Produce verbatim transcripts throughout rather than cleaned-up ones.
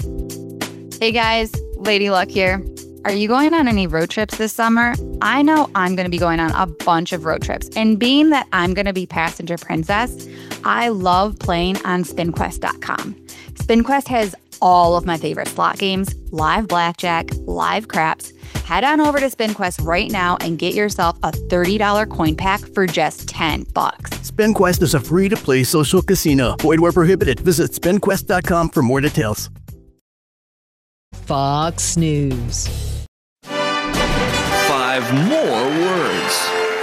Hey guys, Lady Luck here. Are you going on any road trips this summer? I know I'm going to be going on a bunch of road trips. And being that I'm going to be passenger princess, I love playing on spin quest dot com. SpinQuest has all of my favorite slot games, live blackjack, live craps. Head on over to SpinQuest right now and get yourself a thirty dollars coin pack for just ten bucks. SpinQuest is a free-to-play social casino. Void where prohibited. Visit spin quest dot com for more details. Fox News. Five more words.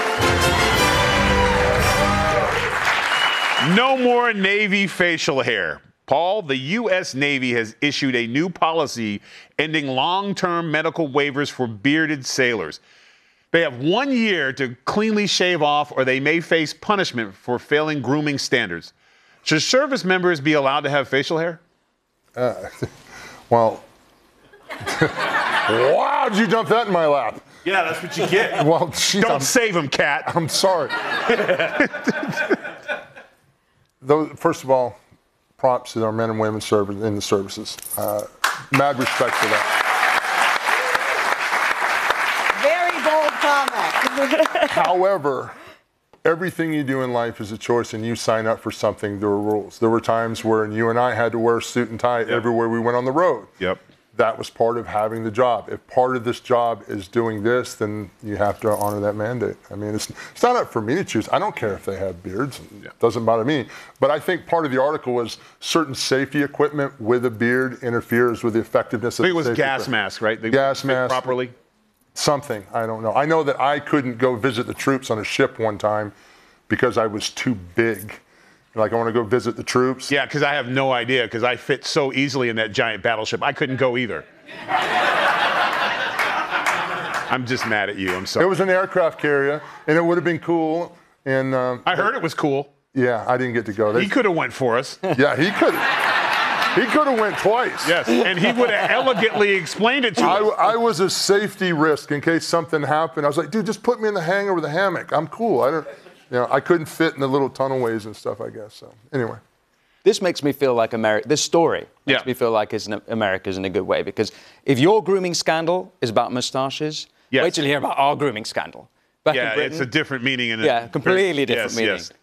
No more Navy facial hair. Paul, the U S Navy has issued a new policy ending long-term medical waivers for bearded sailors. They have one year to cleanly shave off, or they may face punishment for failing grooming standards. Should service members be allowed to have facial hair? Uh, well, wow, did you dump that in my lap? Yeah, that's what you get. Well, geez, Don't I'm, save him, Cat. I'm sorry. Those, first of all, props to our men and women serving in the services. Uh, mad respect for that. Very bold comment. However, everything you do in life is a choice, and you sign up for something, there are rules. There were times where you and I had to wear a suit and tie yep. everywhere we went on the road. Yep. That was part of having the job. If part of this job is doing this, then you have to honor that mandate. I mean, it's, it's not up for me to choose. I don't care if they have beards. It doesn't bother me. But I think part of the article was certain safety equipment with a beard interferes with the effectiveness of I think the it was gas equipment. mask, right? They gas mask. Properly? Something. I don't know. I know that I couldn't go visit the troops on a ship one time because I was too big. Like, I want to go visit the troops. Yeah, because I have no idea, because I fit so easily in that giant battleship. I couldn't go either. I'm just mad at you. I'm sorry. It was an aircraft carrier, and it would have been cool. And um, I heard it was cool. Yeah, I didn't get to go. They, he could have went for us. Yeah, he could have. He could have went twice. Yes, and he would have elegantly explained it to I, us. I was a safety risk in case something happened. I was like, dude, just put me in the hangar with a hammock. I'm cool. I don't... You know, I couldn't fit in the little tunnelways and stuff, I guess. So, anyway. This makes me feel like America. This story makes yeah. me feel like it's in America's in a good way, because if your grooming scandal is about moustaches, yes. wait till you hear about our grooming scandal. Back yeah, in Britain, it's a different meaning. In yeah, a, completely different yes, meaning. Yes.